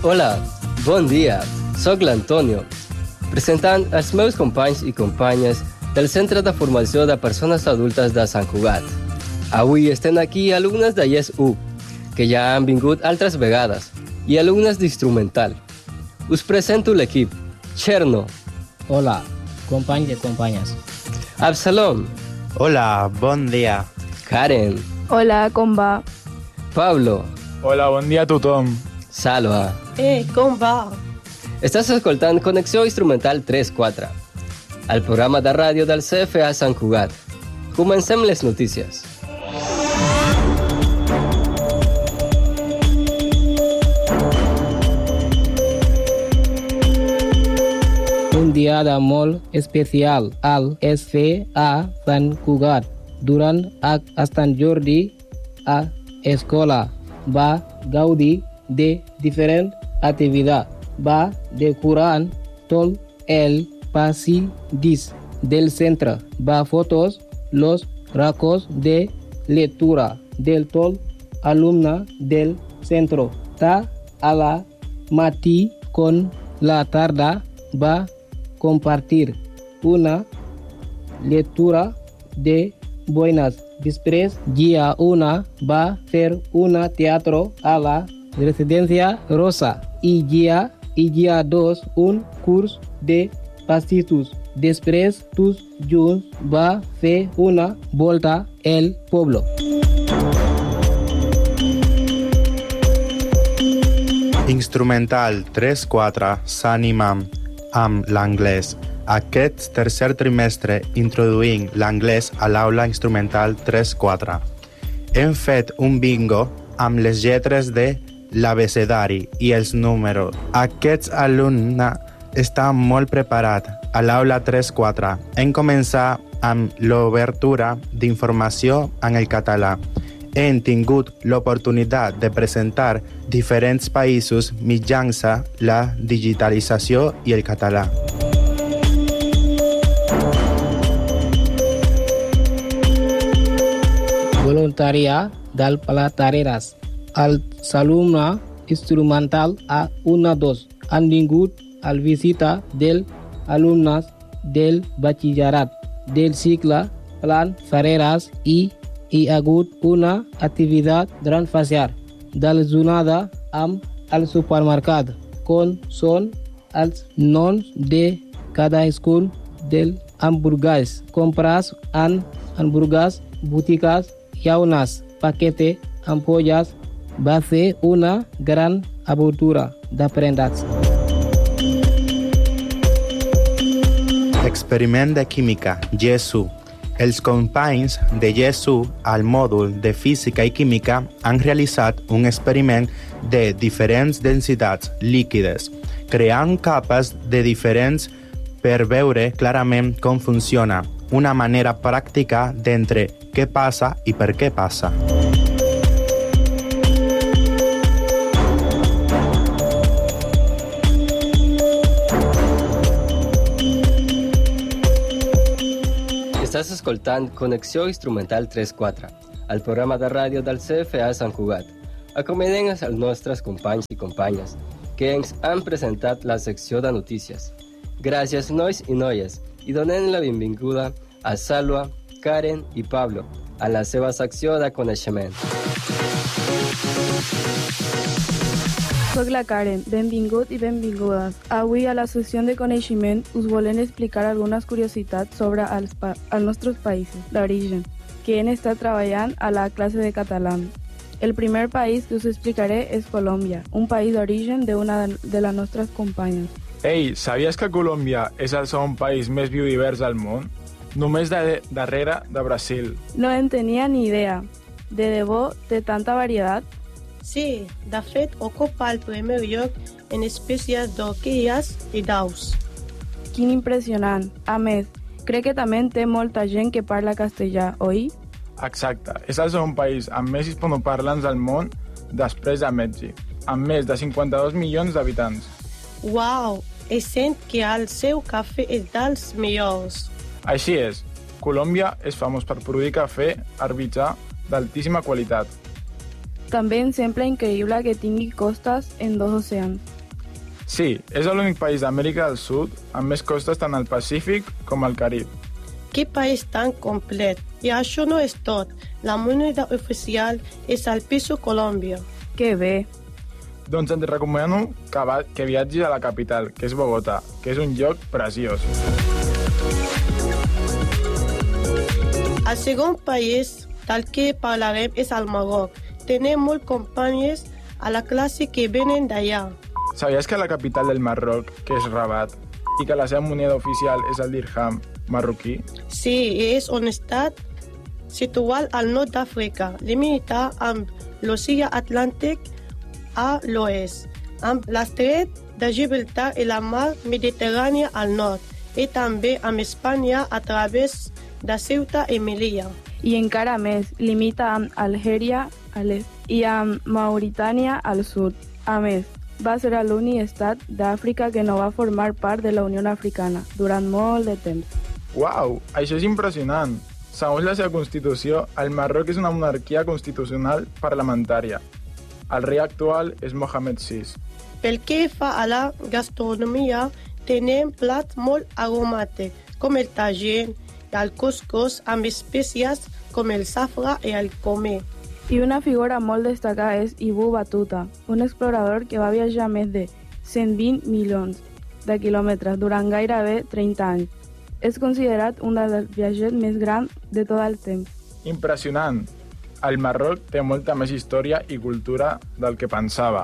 Hola, bon dia, soc l'Antonio, presentant els meus companys i companyes del Centre de Formació de Persones Adultes de Sant Cugat. Avui estem aquí alumnes de Yes U, que ja han vingut altres vegades, i alumnes d'instrumental. Us presento l'equip. Cherno. Hola, companys i companyes. Absalom. Hola, bon dia. Karen. Hola, com va? Pablo. Hola, bon dia a tothom. Salva. Com va? Estàs escoltant Connexió Instrumental 3-4, el programa de ràdio del CFA Sant Cugat. Comencem les notícies. Un dia de molt especial al CFA Sant Cugat. Durant Sant Jordi, a escola va gaudir de diferents activitats. Va decorar tot el passadís del centre. Va fotos los racons de lectura del tot alumne del centre. A la matí con la tarde va compartir una lectura de buenas. Després, dia 1 va fer un teatro a la Residencia Rosa i dia 2 un curs de pastissos. Després, tots junts va fer una volta al poble. Instrumental 3-4 s'anima amb l'anglès. Aquest tercer trimestre introduïm l'anglès a l'aula instrumental 3-4. Hem fet un bingo amb les lletres de l'abecedari i els números. Aquests alumnes estan molt preparats a l'aula 3-4. Hem començat amb l'obertura d'informació en el català. Hem tingut l'oportunitat de presentar diferents països mitjançant la digitalització i el català. Voluntariat del Platareres. Els alumnes instrumental A1-2 han vingut a la visita dels alumnes del batxillerat del cicle Plan Fareres i hi ha hagut una activitat gran facial de la jornada amb el supermercat, com són els noms de cadascun dels hamburgues. Compres en hamburgues, botigues, llaunes, paquetes, ampolles. Va ser una gran aventura d'aprenentatge. Experiment de química, GESU. Els companys de GESU al mòdul de física i química han realitzat un experiment de diferents densitats líquides, creant capes de diferents per veure clarament com funciona, una manera pràctica d'entre què passa i per què passa. Estàs escoltant Connexió Instrumental 3-4, el programa de ràdio del CFA Sant Cugat. Acomiadem els nostres companys i companyes que ens han presentat la secció de notícies. Gràcies, nois i noies, i donem la benvinguda a Salva, Karen i Pablo a la seva secció de coneixement. Soc la Karen, benvingut i benvingudes. Avui a la secció de coneixement us volem explicar algunes curiositats sobre els nostres països d'origen que hem estat treballant a la classe de català. El primer país que us explicaré és Colòmbia, un país d'origen d'una de les nostres companyes. Ei, sabies que Colòmbia és el segon país més biodivers del món? Només darrere de Brasil. No en tenia ni idea. De debò té tanta varietat? Sí, de fet, ocupa el primer lloc en espècies d'orquídies i d'aus. Quin impressionant. A més, crec que també té molta gent que parla castellà, oi? Exacte. És el segon país amb més hispanoparlants del món després de Mèxic, amb més de 52 milions d'habitants. Uau! He sent que el seu cafè és dels millors. Així és. Colòmbia és famós per produir cafè herbitjà d'altíssima qualitat. També em sembla increïble que tingui costes en 2 oceans. Sí, és l'únic país d'Amèrica del Sud amb més costes tant al Pacífic com al Carib. Que país tan complet! I això no és tot. La moneda oficial és el peso Colòmbia. Que bé! Doncs et recomano que viatgis a la capital, que és Bogotà, que és un lloc preciós. El segon país del que parlarem és el Marroc. Tenim molts companys a la classe que venen d'allà. Sabies que la capital del Marroc, que és Rabat, i que la seva moneda oficial és el dirham marroquí? Sí, és un estat situat al nord d'Àfrica, limita amb l'oceà Atlàntic a l'oest, amb l'estret de Gibraltar i la mar Mediterrània al nord, i també amb Espanya a través de Ceuta i Melilla. I encara més, limita amb Algèria a l'est i amb Mauritània al sud. A més, va ser l'únic estat d'Àfrica que no va formar part de la Unió Africana durant molt de temps. Uau, això és impressionant! Segons la seva Constitució, el Marroc és una monarquia constitucional parlamentària. El rei actual és Mohamed VI. Pel que fa a la gastronomia, tenim plats molt aromàtics, com el tagine i el couscous amb espècies com el safrà i el comé. I una figura molt destacada és Ibn Battuta, un explorador que va viatjar més de 120 milions de quilòmetres durant gairebé 30 anys. És considerat un dels viatgers més grans de tot el temps. Impressionant! El Marroc té molta més història i cultura del que pensava.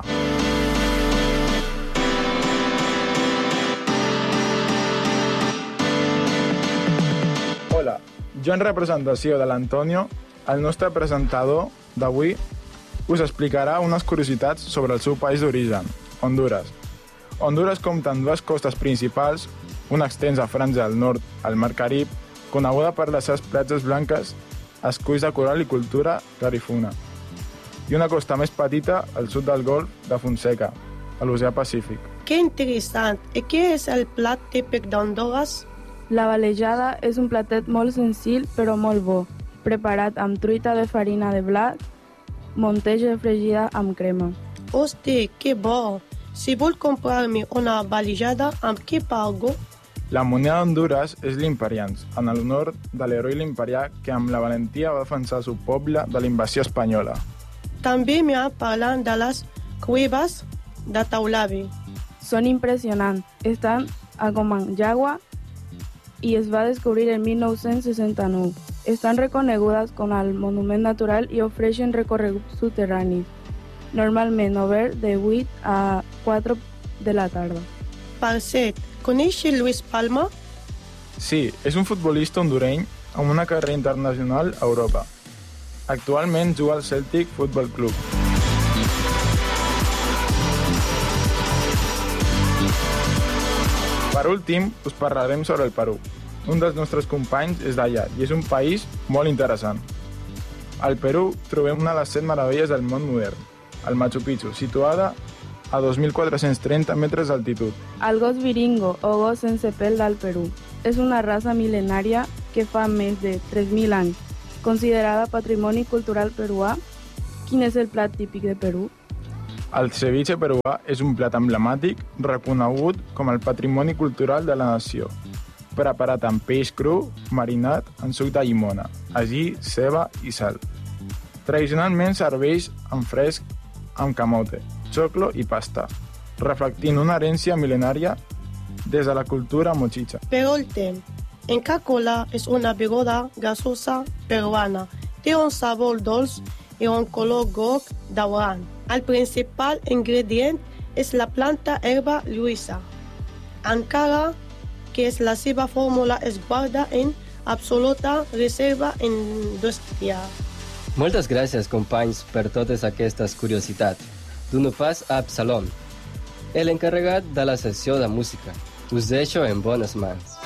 Hola, jo en representació de l'Antonio, el nostre presentador d'avui, us explicarà unes curiositats sobre el seu país d'origen, Honduras. Honduras compta amb 2 costes principals, una extensa franja al nord, al Mar Carib, coneguda per les seves platges blanques, esculls de coral i cultura garifuna, i una costa més petita al sud del Golf de Fonseca, a l'Oceà Pacífic. Que interessant! I què és el plat típic d'Honduras? La valejada és un platet molt senzill però molt bo, preparat amb truita de farina de blat, montella fregida amb crema. Hosti, que bo! Si vol comprar-me una valejada, amb què pago? La moneda d'Honduras és l'imperians, en l'honor de l'heroi l'imperià que amb la valentia va defensar el seu poble de la invasió espanyola. També m'ha parlat de les cuevas de Taulavi. Són impressionants. Estan a Comayagua i es va descobrir en 1969. Estan reconegudes com el monument natural i ofereixen recorreguts subterranis, normalment obert de 8 a 4 de la tarda. Per cert, coneix Luis Palma? Sí, és un futbolista hondureny amb una carrera internacional a Europa. Actualment juga al Celtic Football Club. Per últim, us parlarem sobre el Perú. Un dels nostres companys és d'allà i és un país molt interessant. Al Perú trobem una de les 7 meravelles del món modern, el Machu Picchu, situada a 2.430 metres d'altitud. El gos viringo o gos sense pèl del Perú és una raça mil·lenària que fa més de 3.000 anys, considerada patrimoni cultural peruà. Quin és el plat típic de Perú? El ceviche peruà és un plat emblemàtic reconegut com el patrimoni cultural de la nació, preparat amb peix cru, marinat en suc de llimona, ají, ceba i sal. Tradicionalment serveix en fresc amb camote, xoclo i pasta, reflectint una herència mil·lenària des de la cultura mochicha. Per últim, Inca-Cola és una beguda gasosa peruana. Té un sabor dolç i un color groc daurat. El principal ingredient és la planta herba luisa, encara que la seva fórmula es guarda en absoluta reserva industrial. Moltes gràcies, companys, per totes aquestes curiositats. Dono pas a Absalom, l'encarregat de la sessió de música. Us deixo en bones mans.